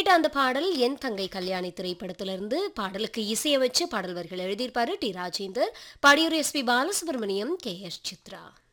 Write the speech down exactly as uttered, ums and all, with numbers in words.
கேட்ட அந்த பாடல் என் தங்கை கல்யாணி திரைப்படத்திலிருந்து. பாடலுக்கு இசையை வச்சு பாடல் வரிகள் எழுதியிருப்பாரு D Rajendar. பாடியோர் S B Balasubramaniam, K S Chitra.